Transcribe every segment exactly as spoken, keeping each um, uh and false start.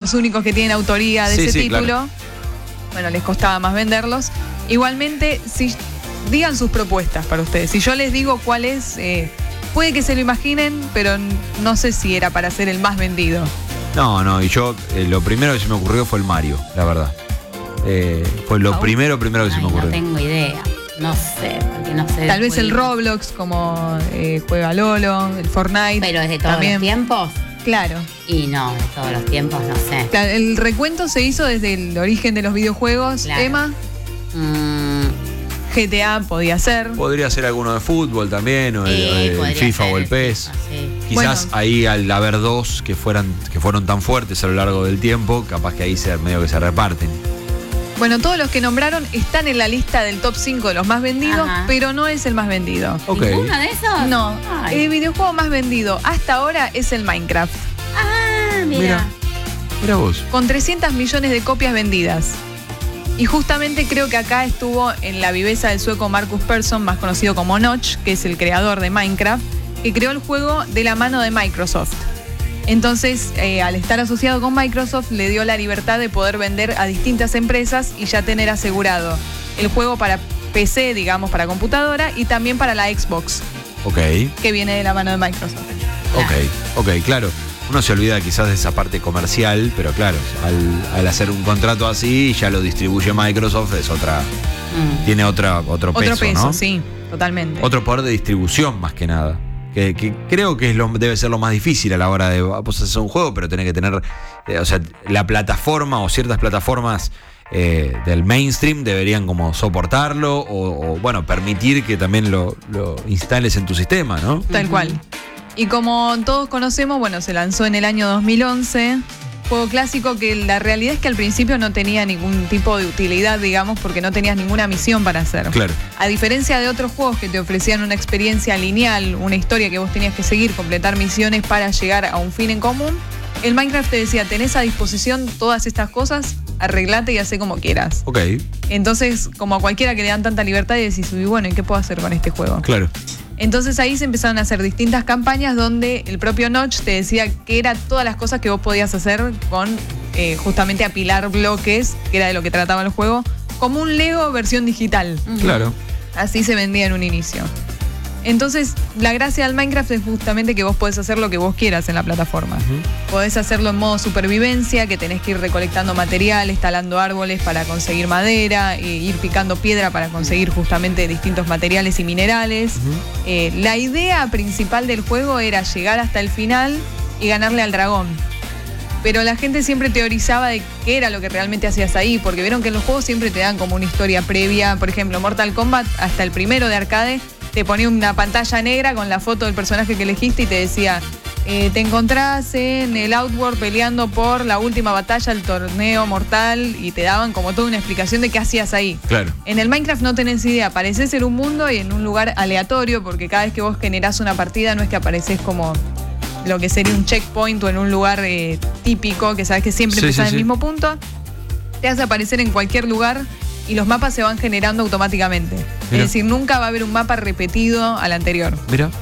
los únicos que tienen autoría de sí, ese sí, título, claro. bueno, les costaba más venderlos. Igualmente, si digan sus propuestas para ustedes. Si yo les digo cuál es, eh, puede que se lo imaginen, pero no sé si era para ser el más vendido. No, no, y yo, eh, lo primero que se me ocurrió fue el Mario, la verdad. Eh, fue lo ¿Aún? primero, primero que Ay, se me ocurrió. no tengo idea. No sé, porque no sé. Tal vez el juegos. Roblox, como eh, juega Lolo, el Fortnite. Pero es de todos también. los tiempos. Claro. Y no, de todos los tiempos, no sé. Claro, el recuento se hizo desde el origen de los videojuegos. Claro. Emma, Mm, G T A podía ser. Podría ser alguno de fútbol también, o el, eh, el podría FIFA ser o el el P E S. FIFA, sí. Quizás Bueno. ahí al haber dos que fueran que fueron tan fuertes a lo largo del tiempo, capaz que ahí se, medio que se reparten. Bueno, todos los que nombraron están en la lista del top cinco de los más vendidos, Ajá. pero no es el más vendido. Ok. ¿Ninguno de esos? No, Ay. el videojuego más vendido hasta ahora es el Minecraft, Ah, mira. Mira. Mira vos. con trescientos millones de copias vendidas. Y justamente creo que acá estuvo en la viveza del sueco Marcus Persson, más conocido como Notch, que es el creador de Minecraft, que creó el juego de la mano de Microsoft. Entonces, eh, al estar asociado con Microsoft, le dio la libertad de poder vender a distintas empresas y ya tener asegurado el juego para P C, digamos, para computadora, y también para la Xbox, Ok, que viene de la mano de Microsoft. ok, ok, claro. Uno se olvida quizás de esa parte comercial, pero claro, al, al hacer un contrato así, ya lo distribuye Microsoft, es otra, Mm. tiene otra, otro peso, Otro peso, ¿no? sí, totalmente. Otro poder de distribución más que nada. Que, que creo que es lo, debe ser lo más difícil a la hora de vos hacer un juego, pero tenés que tener, eh, o sea, la plataforma o ciertas plataformas eh, del mainstream deberían como soportarlo o, o, bueno, permitir que también lo, lo instales en tu sistema, ¿no? Tal Ujú. cual. Y como todos conocemos, bueno, se lanzó en el año dos mil once, juego clásico que la realidad es que al principio no tenía ningún tipo de utilidad, digamos, porque no tenías ninguna misión para hacer. Claro. A diferencia de otros juegos que te ofrecían una experiencia lineal, una historia que vos tenías que seguir, completar misiones para llegar a un fin en común, el Minecraft te decía, tenés a disposición todas estas cosas, arreglate y hacé como quieras. Ok, Entonces, como a cualquiera que le dan tanta libertad y decís, uy, bueno, ¿y qué puedo hacer con este juego? claro. Entonces ahí se empezaron a hacer distintas campañas donde el propio Notch te decía que eran todas las cosas que vos podías hacer con eh, justamente apilar bloques, que era de lo que trataba el juego, como un Lego versión digital. Claro. Así se vendía en un inicio. Entonces, la gracia del Minecraft es justamente que vos podés hacer lo que vos quieras en la plataforma. Podés hacerlo en modo supervivencia, que tenés que ir recolectando materiales, talando árboles para conseguir madera, e ir picando piedra para conseguir justamente distintos materiales y minerales. Eh, la idea principal del juego era llegar hasta el final y ganarle al dragón. Pero la gente siempre teorizaba de qué era lo que realmente hacías ahí, porque vieron que en los juegos siempre te dan como una historia previa. Por ejemplo, Mortal Kombat, hasta el primero de arcade, te ponía una pantalla negra con la foto del personaje que elegiste y te decía, eh, te encontrás en el Outworld peleando por la última batalla del torneo mortal, y te daban como toda una explicación de qué hacías ahí. Claro. En el Minecraft no tenés idea, apareces en un mundo y en un lugar aleatorio, porque cada vez que vos generás una partida no es que apareces como lo que sería un checkpoint o en un lugar eh, típico, que sabes que siempre Sí, empezás sí, en el sí. mismo punto. Te hace aparecer en cualquier lugar y los mapas se van generando automáticamente. Mira. Es decir, nunca va a haber un mapa repetido al anterior. Mira,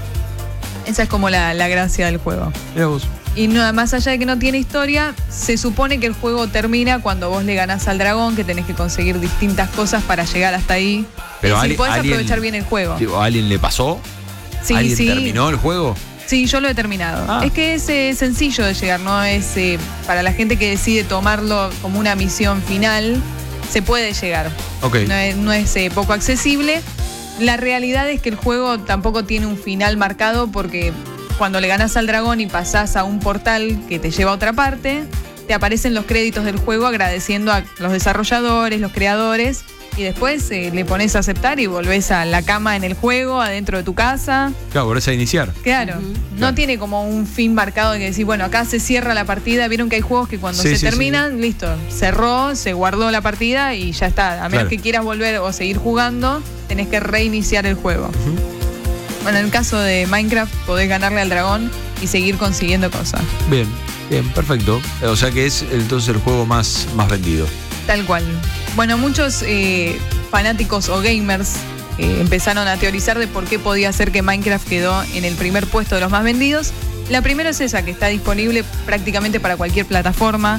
Esa es como la, la gracia del juego. mira vos. Y no, más allá de que no tiene historia, se supone que el juego termina cuando vos le ganás al dragón, que tenés que conseguir distintas cosas para llegar hasta ahí. Pero es decir, ali- podés alguien- aprovechar bien el juego. Digo, ¿a alguien le pasó? Sí, ¿Alguien sí. terminó el juego? Sí, yo lo he terminado. Ah. Es que es eh, sencillo de llegar, ¿no? Es eh, para la gente que decide tomarlo como una misión final, se puede llegar. Ok. No es, no es, eh, poco accesible. La realidad es que el juego tampoco tiene un final marcado, porque cuando le ganás al dragón y pasás a un portal que te lleva a otra parte, te aparecen los créditos del juego agradeciendo a los desarrolladores, los creadores, y después eh, le pones a aceptar y volvés a la cama en el juego, adentro de tu casa. Claro, volvés a iniciar. Claro, Ujú. no Claro. tiene como un fin marcado de que decir, bueno, acá se cierra la partida. Vieron que hay juegos que cuando Sí, se sí, sí, terminan, listo, cerró, se guardó la partida y ya está. A menos Claro. que quieras volver o seguir jugando, tenés que reiniciar el juego. Bueno, en el caso de Minecraft podés ganarle al dragón y seguir consiguiendo cosas. Bien, bien, perfecto. O sea que es entonces el juego más, más vendido. Tal cual. Bueno, muchos eh, fanáticos o gamers eh, empezaron a teorizar de por qué podía ser que Minecraft quedó en el primer puesto de los más vendidos. La primera es esa, que está disponible prácticamente para cualquier plataforma. Ok.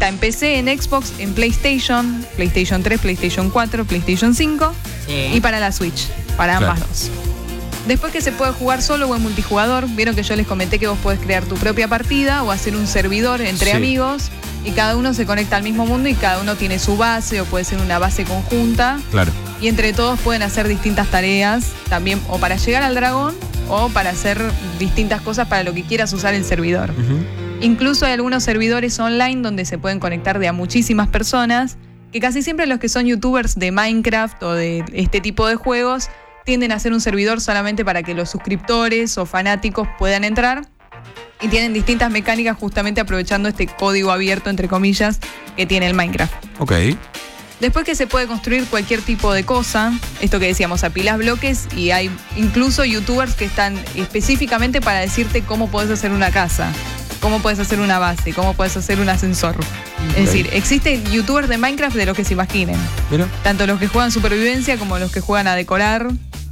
está en P C, en Xbox, en PlayStation, PlayStation tres, PlayStation cuatro, PlayStation cinco Sí. y para la Switch, para ambas Claro. dos. Después que se puede jugar solo o en multijugador, vieron que yo les comenté que vos podés crear tu propia partida o hacer un servidor entre Sí. amigos y cada uno se conecta al mismo mundo y cada uno tiene su base o puede ser una base conjunta Claro. y entre todos pueden hacer distintas tareas también o para llegar al dragón o para hacer distintas cosas para lo que quieras usar el servidor. Ujú. Incluso hay algunos servidores online donde se pueden conectar de a muchísimas personas, que casi siempre los que son youtubers de Minecraft o de este tipo de juegos tienden a hacer un servidor solamente para que los suscriptores o fanáticos puedan entrar y tienen distintas mecánicas justamente aprovechando este código abierto, entre comillas, que tiene el Minecraft. Ok. Después que se puede construir cualquier tipo de cosa, esto que decíamos, apilás bloques y hay incluso youtubers que están específicamente para decirte cómo podés hacer una casa, cómo puedes hacer una base, cómo puedes hacer un ascensor. Ok. Es decir, existen youtubers de Minecraft de los que se imaginen. Mira. Tanto los que juegan supervivencia como los que juegan a decorar.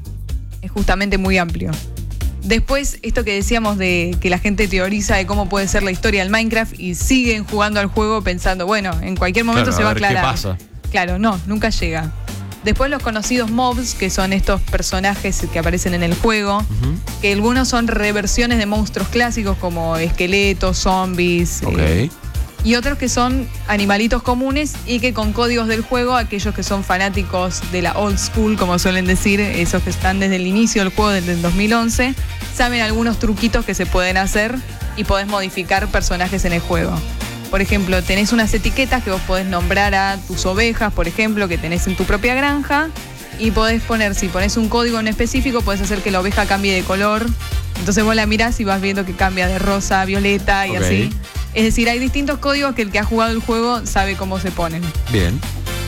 Es justamente muy amplio. Después, esto que decíamos de que la gente teoriza de cómo puede ser la historia del Minecraft y siguen jugando al juego pensando, bueno, en cualquier momento Claro, se a va a ver qué aclarar. pasa. Claro, no, nunca llega. Después los conocidos mobs, que son estos personajes que aparecen en el juego, Ujú. que algunos son reversiones de monstruos clásicos como esqueletos, zombies, Ok. eh, y otros que son animalitos comunes y que con códigos del juego, aquellos que son fanáticos de la old school, como suelen decir, esos que están desde el inicio del juego, desde el dos mil once, saben algunos truquitos que se pueden hacer y podés modificar personajes en el juego. Por ejemplo, tenés unas etiquetas que vos podés nombrar a tus ovejas, por ejemplo, que tenés en tu propia granja, y podés poner, si pones un código en específico, podés hacer que la oveja cambie de color. Entonces vos la mirás y vas viendo que cambia de rosa a violeta y Ok. así. Es decir, hay distintos códigos que el que ha jugado el juego sabe cómo se ponen. Bien.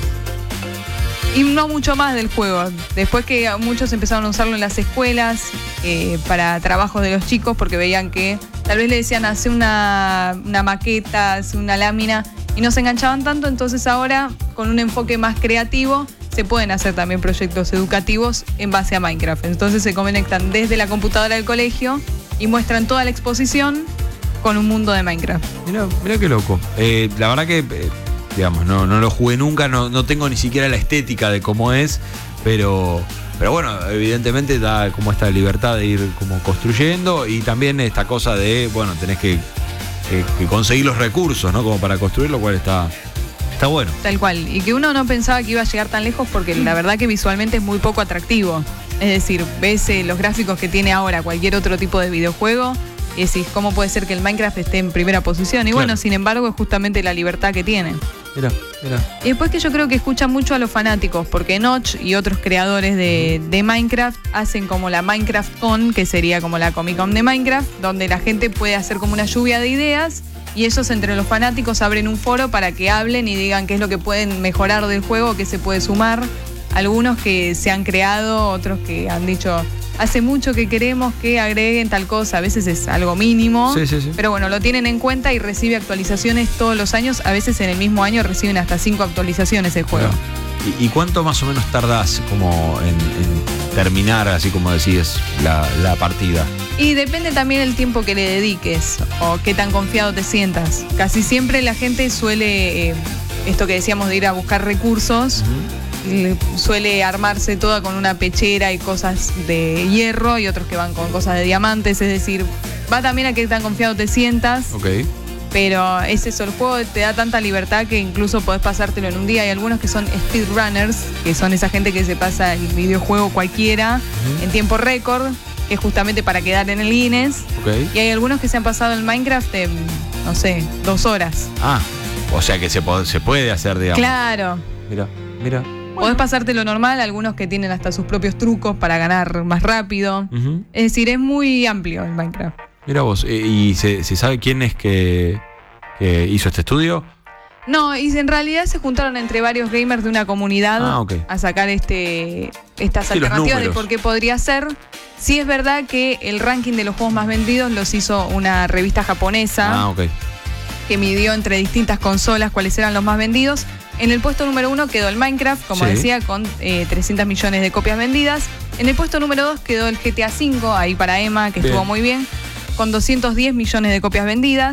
Y no mucho más del juego. Después que muchos empezaron a usarlo en las escuelas eh, para trabajos de los chicos porque veían que tal vez le decían hace una, una maqueta, hace una lámina y no se enganchaban tanto, entonces ahora con un enfoque más creativo se pueden hacer también proyectos educativos en base a Minecraft. Entonces se conectan desde la computadora del colegio y muestran toda la exposición con un mundo de Minecraft. Mira, mira qué loco. Eh, la verdad que, eh, digamos, no, no lo jugué nunca, no, no tengo ni siquiera la estética de cómo es, pero, pero bueno, evidentemente da como esta libertad de ir como construyendo y también esta cosa de, bueno, tenés que, que- que conseguir los recursos, ¿no? Como para construir, lo cual está, está bueno. Tal cual. Y que uno no pensaba que iba a llegar tan lejos porque la verdad que visualmente es muy poco atractivo. Es decir, ves eh, los gráficos que tiene ahora cualquier otro tipo de videojuego y decís, ¿cómo puede ser que el Minecraft esté en primera posición? Y Claro. bueno, sin embargo, es justamente la libertad que tiene. Mira, mira. Y después que yo creo que escucha mucho a los fanáticos, porque Notch y otros creadores de, de Minecraft hacen como la Minecraft Con, que sería como la Comic Con de Minecraft, donde la gente puede hacer como una lluvia de ideas y ellos entre los fanáticos abren un foro para que hablen y digan qué es lo que pueden mejorar del juego, qué se puede sumar. Algunos que se han creado, otros que han dicho, hace mucho que queremos que agreguen tal cosa, a veces es algo mínimo, Sí, sí, sí. pero bueno, lo tienen en cuenta y recibe actualizaciones todos los años, a veces en el mismo año reciben hasta cinco actualizaciones el juego. ¿Y, y cuánto más o menos tardás como en, en terminar, así como decís, la, la partida? Y depende también el tiempo que le dediques o qué tan confiado te sientas. Casi siempre la gente suele, eh, esto que decíamos de ir a buscar recursos, le- suele armarse toda con una pechera y cosas de hierro y otros que van con cosas de diamantes, es decir, va también a qué tan confiado te sientas, Ok. pero es eso, el juego te da tanta libertad que incluso podés pasártelo en un día. Hay algunos que son speedrunners, que son esa gente que se pasa el videojuego cualquiera en tiempo récord, que es justamente para quedar en el Guinness. Ok. Y hay algunos que se han pasado el Minecraft en, no sé, dos horas. Ah, o sea que se, po- se puede hacer, digamos. Claro. Mira, mira. Podés pasártelo normal, algunos que tienen hasta sus propios trucos para ganar más rápido. Ujú. Es decir, es muy amplio el Minecraft. Mira vos, eh, ¿y se, se sabe quién es que, que hizo este estudio? No, y en realidad se juntaron entre varios gamers de una comunidad Ah, ok. a sacar este estas Sí, los alternativas de números. por qué podría ser. Sí es verdad que el ranking de los juegos más vendidos los hizo una revista japonesa Ah, ok. que midió entre distintas consolas cuáles eran los más vendidos. En el puesto número uno quedó el Minecraft, como Sí. decía, con eh, trescientos millones de copias vendidas. En el puesto número dos quedó el G T A cinco, ahí para Emma, que Bien. estuvo muy bien, con doscientos diez millones de copias vendidas.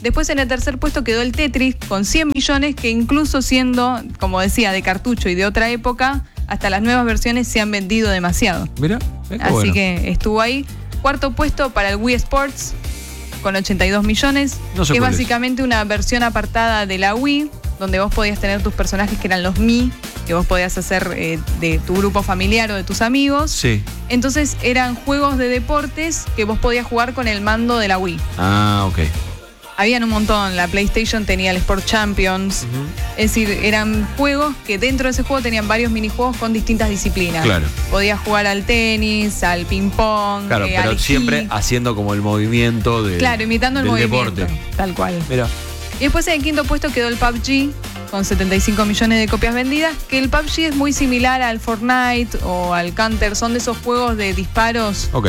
Después en el tercer puesto quedó el Tetris con cien millones, que incluso siendo, como decía, de cartucho y de otra época, hasta las nuevas versiones se han vendido demasiado. Mira, Así bueno. que estuvo ahí. Cuarto puesto para el Wii Sports con ochenta y dos millones, No sé que es cuál es. básicamente una versión apartada de la Wii, donde vos podías tener tus personajes que eran los Mi, que vos podías hacer eh, de tu grupo familiar o de tus amigos. Sí. Entonces eran juegos de deportes que vos podías jugar con el mando de la Wii. Ah, ok. Habían un montón, la PlayStation tenía el Sport Champions, Ujú. es decir, eran juegos que dentro de ese juego tenían varios minijuegos con distintas disciplinas. Claro. Podías jugar al tenis, al ping pong, Claro, eh, pero al siempre esquí. haciendo como el movimiento de, Claro, imitando el del movimiento, deporte. tal cual. Mira, Y después en el quinto puesto quedó el P U B G con setenta y cinco millones de copias vendidas, que el P U B G es muy similar al Fortnite o al Counter, son de esos juegos de disparos, ok.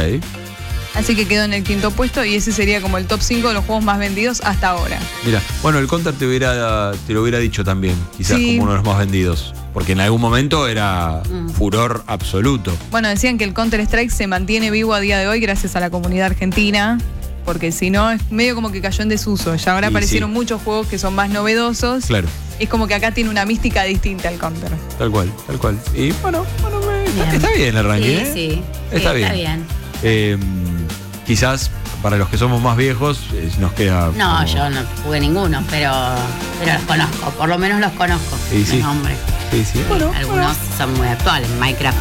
así que quedó en el quinto puesto y ese sería como el top cinco de los juegos más vendidos hasta ahora. Mira, bueno, el Counter te hubiera te lo hubiera dicho también, quizás Sí. como uno de los más vendidos, porque en algún momento era Mm. furor absoluto. Bueno, decían que el Counter Strike se mantiene vivo a día de hoy gracias a la comunidad argentina, porque si no es medio como que cayó en desuso. Ya ahora Y aparecieron sí. muchos juegos que son más novedosos. Claro, Es como que acá tiene una mística distinta el Counter. tal cual, tal cual. Y bueno, bueno me- está, Bien. está bien el ranking, Sí, ¿eh? sí. Está Sí, bien. Está bien. Eh, quizás para los que somos más viejos eh, nos queda. No, como- yo no jugué ninguno, pero, pero los conozco. Por lo menos los conozco. Sí, sí. Los nombres. Sí, sí. Bueno, Algunos bueno. son muy actuales. Minecraft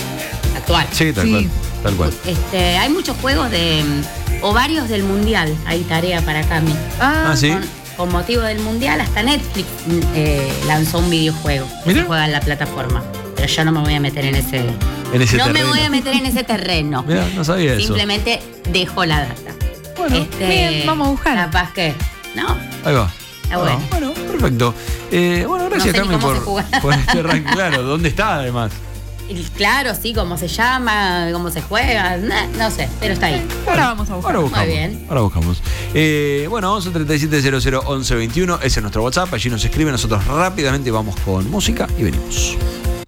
es actual. Sí, tal Sí. cual. Tal cual. Este, hay muchos juegos de. O varios del mundial. Hay tarea para Cami. Ah, sí. Con, con motivo del mundial, hasta Netflix eh, lanzó un videojuego que Mirá. se juega en la plataforma. Pero yo no me voy a meter en ese. En ese no terreno. me voy a meter en ese terreno. Mira, no sabía eso. Simplemente dejo la data. Bueno, Este, bien, vamos a buscar. Capaz que. No. Ahí va. Está Ah, bueno. bueno, perfecto. Eh, bueno, gracias, No sé ni Cami, cómo se por, juega. por este ranking. Claro, ¿dónde está además? Y claro, sí, cómo se llama, cómo se juega, no, no sé, pero está ahí. Ahora vamos a buscar. Ahora buscamos. Muy bien. Ahora buscamos. Eh, bueno, once treinta y siete cero cero once veintiuno. Ese es nuestro WhatsApp. Allí nos escribe. Nosotros rápidamente vamos con música y venimos.